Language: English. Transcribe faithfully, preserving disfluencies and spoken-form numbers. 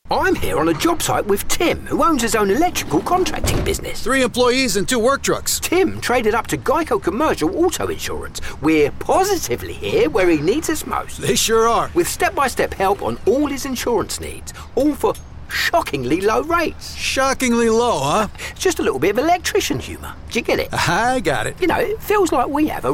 I'm here on a job site with Tim, who owns his own electrical contracting business. Three employees and two work trucks. Tim traded up to Geico Commercial Auto Insurance. We're positively here where he needs us most. They sure are. With step-by-step help on all his insurance needs, all for shockingly low rates. Shockingly low, huh? It's just a little bit of electrician humour. Do you get it? I got it. You know, it feels like we have a